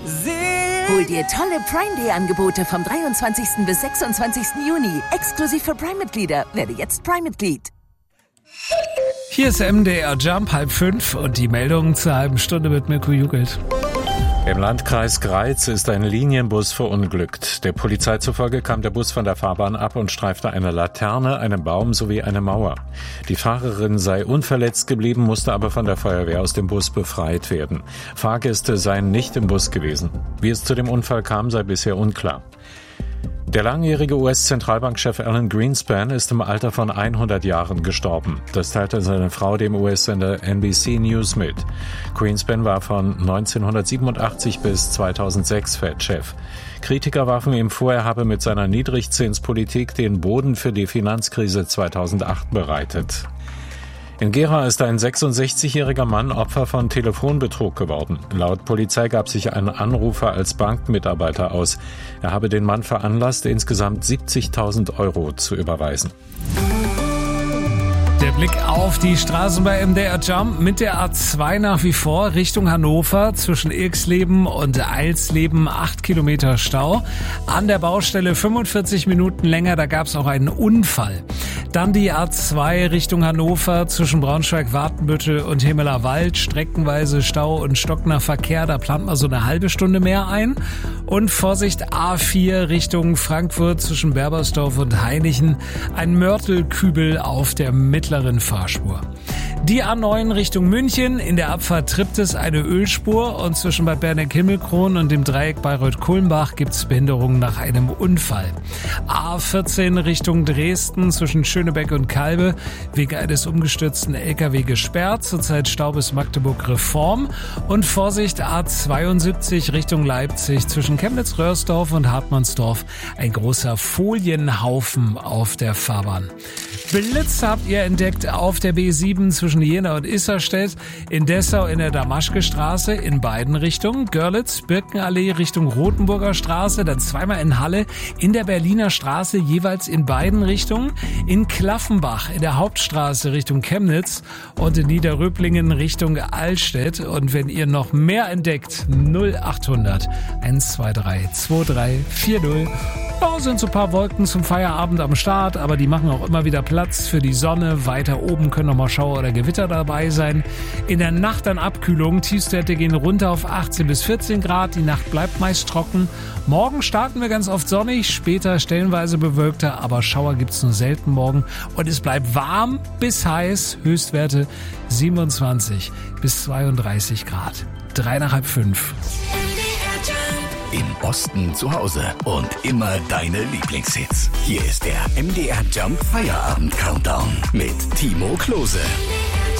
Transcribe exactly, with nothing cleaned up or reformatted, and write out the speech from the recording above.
Hol dir tolle Prime Day Angebote vom dreiundzwanzigsten bis sechsundzwanzigsten Juni. Exklusiv für Prime-Mitglieder. Werde jetzt Prime-Mitglied. Hier ist M D R Jump, halb fünf und die Meldung zur halben Stunde mit Mirko Jugelt. Im Landkreis Greiz ist ein Linienbus verunglückt. Der Polizei zufolge kam der Bus von der Fahrbahn ab und streifte eine Laterne, einen Baum sowie eine Mauer. Die Fahrerin sei unverletzt geblieben, musste aber von der Feuerwehr aus dem Bus befreit werden. Fahrgäste seien nicht im Bus gewesen. Wie es zu dem Unfall kam, sei bisher unklar. Der langjährige U S-Zentralbankchef Alan Greenspan ist im Alter von hundert Jahren gestorben. Das teilte seine Frau dem U S-Sender N B C News mit. Greenspan war von neunzehnhundertsiebenundachtzig bis zweitausendsechs Fed-Chef. Kritiker warfen ihm vor, er habe mit seiner Niedrigzinspolitik den Boden für die Finanzkrise zweitausendacht bereitet. In Gera ist ein sechsundsechzigjähriger Mann Opfer von Telefonbetrug geworden. Laut Polizei gab sich ein Anrufer als Bankmitarbeiter aus. Er habe den Mann veranlasst, insgesamt siebzigtausend Euro zu überweisen. Der Blick auf die Straßen bei M D R Jump mit der A zwei nach wie vor Richtung Hannover zwischen Irxleben und Eilsleben acht Kilometer Stau. An der Baustelle fünfundvierzig Minuten länger, da gab es auch einen Unfall. Dann die A zwei Richtung Hannover zwischen Braunschweig-Wartenbüttel und Himmelerwald. Streckenweise Stau und stockender Verkehr, da plant man so eine halbe Stunde mehr ein. Und Vorsicht A vier Richtung Frankfurt zwischen Berbersdorf und Hainichen. Ein Mörtelkübel auf der mittleren Fahrspur. Die A neun Richtung München. In der Abfahrt Triptis eine Ölspur und zwischen Bad Berneck-Himmelkron und dem Dreieck Bayreuth-Kulmbach gibt's Behinderungen nach einem Unfall. A vierzehn Richtung Dresden zwischen Schönebeck und Kalbe wegen eines umgestürzten L K W gesperrt. Zurzeit Stau bis Magdeburg-Reform. Und Vorsicht A zweiundsiebzig Richtung Leipzig zwischen Chemnitz-Röhrsdorf und Hartmannsdorf. Ein großer Folienhaufen auf der Fahrbahn. Blitz habt ihr entdeckt auf der B sieben zwischen Jena und Isserstedt, in Dessau in der Damaschke-Straße in beiden Richtungen, Görlitz, Birkenallee Richtung Rothenburger Straße, dann zweimal in Halle, in der Berliner Straße jeweils in beiden Richtungen, in Klaffenbach in der Hauptstraße Richtung Chemnitz und in Niederröblingen Richtung Allstedt. Und wenn ihr noch mehr entdeckt, null achthundert eins zwei drei zwei drei vier null. Da sind so ein paar Wolken zum Feierabend am Start, aber die machen auch immer wieder Platz für die Sonne. Weiter oben können noch mal Schauer oder Gewitter dabei sein. In der Nacht dann Abkühlung. Tiefstwerte gehen runter auf achtzehn bis vierzehn Grad. Die Nacht bleibt meist trocken. Morgen starten wir ganz oft sonnig, später stellenweise bewölkter, aber Schauer gibt's nur selten morgen. Und es bleibt warm bis heiß. Höchstwerte siebenundzwanzig bis zweiunddreißig Grad. Drei nach halb fünf. Im Osten zu Hause und immer deine Lieblingshits. Hier ist der M D R Jump Feierabend Countdown mit Timo Klose.